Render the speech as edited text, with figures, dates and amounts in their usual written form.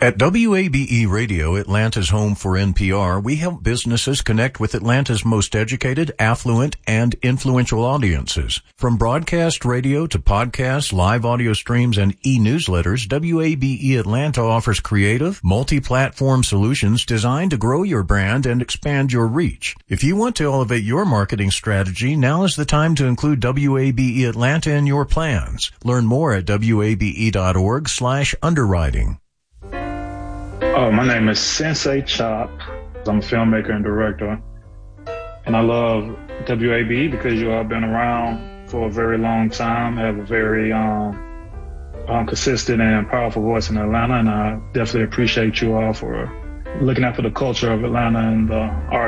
At WABE Radio, Atlanta's home for NPR, we help businesses connect with Atlanta's most educated, affluent, and influential audiences. From broadcast radio to podcasts, live audio streams, and e-newsletters, WABE Atlanta offers creative, multi-platform solutions designed to grow your brand and expand your reach. If you want to elevate your marketing strategy, now is the time to include WABE Atlanta in your plans. Learn more at wabe.org/underwriting. Oh, my name is Sensei Chop. I'm a filmmaker and director. And I love WABE because you all have been around for a very long time, have a very consistent and powerful voice in Atlanta. And I definitely appreciate you all for looking after the culture of Atlanta and the art